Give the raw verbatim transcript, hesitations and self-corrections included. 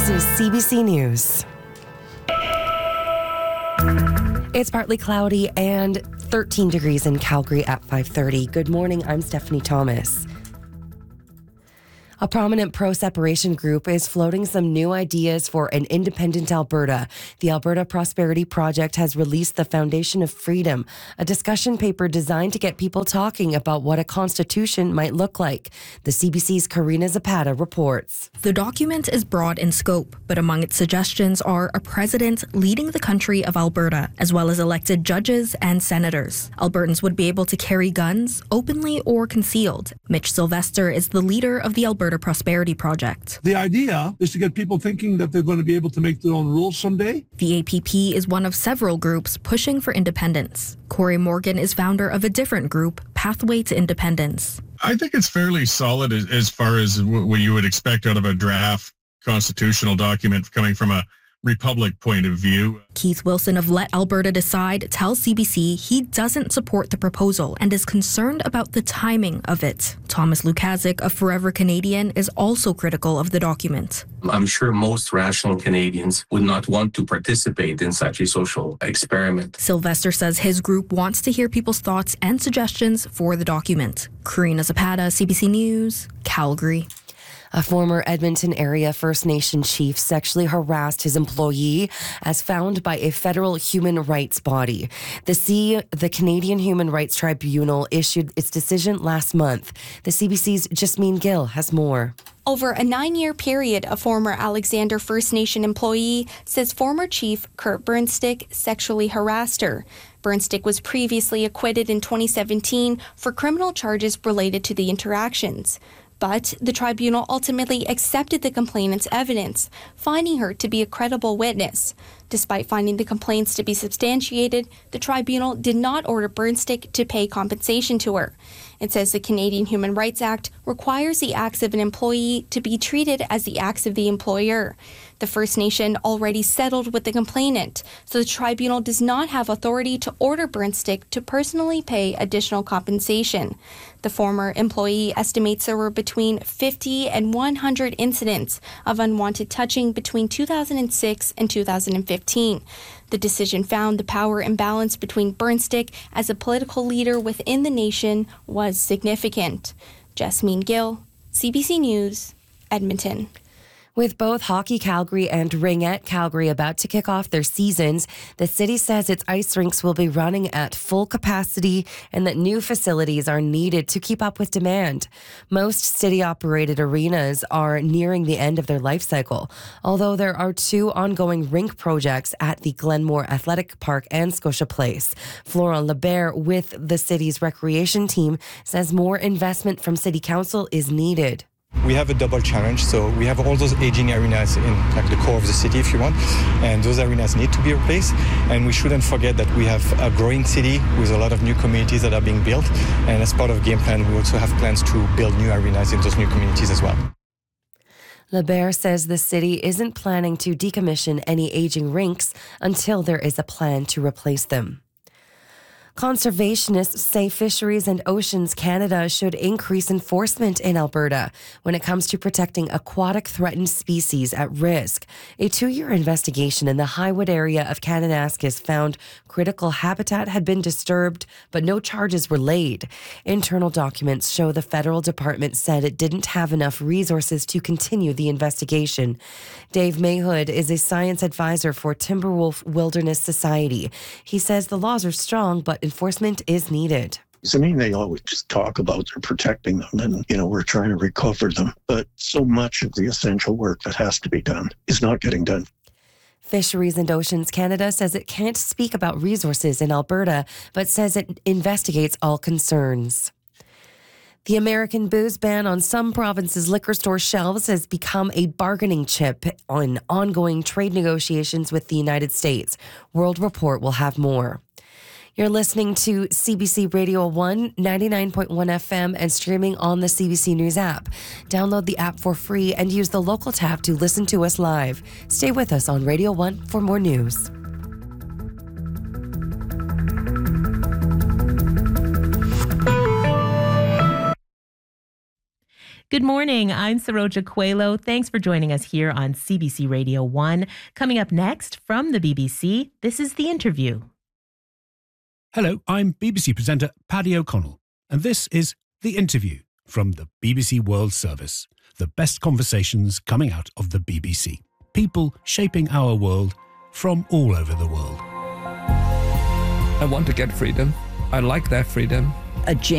This is C B C News. It's partly cloudy and thirteen degrees in Calgary at five thirty. Good morning, I'm Stephanie Thomas. A prominent pro-separation group is floating some new ideas for an independent Alberta. The Alberta Prosperity Project has released the Foundation of Freedom, a discussion paper designed to get people talking about what a constitution might look like. The C B C's Karina Zapata reports. The document is broad in scope, but among its suggestions are a president leading the country of Alberta, as well as elected judges and senators. Albertans would be able to carry guns, openly or concealed. Mitch Sylvester is the leader of the Alberta Prosperity Project. The idea is to get people thinking that they're going to be able to make their own rules someday. The A P P is one of several groups pushing for independence. Corey Morgan is founder of a different group, Pathway to Independence. I think it's fairly solid as, as far as what you would expect out of a draft constitutional document coming from a Republic point of view. Keith Wilson of Let Alberta Decide tells C B C he doesn't support the proposal and is concerned about the timing of it. Thomas Lukazik of Forever Canadian is also critical of the document. I'm sure most rational Canadians would not want to participate in such a social experiment. Sylvester says his group wants to hear people's thoughts and suggestions for the document. Karina Zapata, C B C News, Calgary. A former Edmonton area First Nation chief sexually harassed his employee as found by a federal human rights body. The C, the Canadian Human Rights Tribunal issued its decision last month. The C B C's Jasmine Gill has more. Over a nine-year period, a former Alexander First Nation employee says former chief Kurt Burnstick sexually harassed her. Burnstick was previously acquitted in twenty seventeen for criminal charges related to the interactions. But the tribunal ultimately accepted the complainant's evidence, finding her to be a credible witness. Despite finding the complaints to be substantiated, the tribunal did not order Burnstick to pay compensation to her. It says the Canadian Human Rights Act requires the acts of an employee to be treated as the acts of the employer. The First Nation already settled with the complainant, so the tribunal does not have authority to order Burnstick to personally pay additional compensation. The former employee estimates there were between fifty and one hundred incidents of unwanted touching between two thousand six and two thousand fifteen. The decision found the power imbalance between Burnstick as a political leader within the nation was significant. Jasmine Gill, C B C News, Edmonton. With both Hockey Calgary and Ringette Calgary about to kick off their seasons, the city says its ice rinks will be running at full capacity and that new facilities are needed to keep up with demand. Most city-operated arenas are nearing the end of their life cycle, although there are two ongoing rink projects at the Glenmore Athletic Park and Scotia Place. Florent Lebert with the city's recreation team says more investment from City Council is needed. We have a double challenge, so we have all those aging arenas in like the core of the city, if you want, and those arenas need to be replaced. And we shouldn't forget that we have a growing city with a lot of new communities that are being built. And as part of game plan, we also have plans to build new arenas in those new communities as well. Lebert says the city isn't planning to decommission any aging rinks until there is a plan to replace them. Conservationists say Fisheries and Oceans Canada should increase enforcement in Alberta when it comes to protecting aquatic threatened species at risk. A two-year investigation in the Highwood area of Kananaskis found critical habitat had been disturbed, but no charges were laid. Internal documents show the federal department said it didn't have enough resources to continue the investigation. Dave Mayhood is a science advisor for Timberwolf Wilderness Society. He says the laws are strong, but enforcement is needed. I mean, they always just talk about they're protecting them and, you know, we're trying to recover them. But so much of the essential work that has to be done is not getting done. Fisheries and Oceans Canada says it can't speak about resources in Alberta, but says it investigates all concerns. The American booze ban on some provinces' liquor store shelves has become a bargaining chip on ongoing trade negotiations with the United States. World Report will have more. You're listening to C B C Radio one, ninety-nine point one F M and streaming on the C B C News app. Download the app for free and use the local tab to listen to us live. Stay with us on Radio one for more news. Good morning. I'm Saroja Coelho. Thanks for joining us here on C B C Radio one. Coming up next from the B B C, this is The Interview. Hello, I'm B B C presenter Paddy O'Connell, and this is The Interview from the B B C World Service. The best conversations coming out of the B B C. People shaping our world from all over the world. I want to get freedom. I like that freedom. A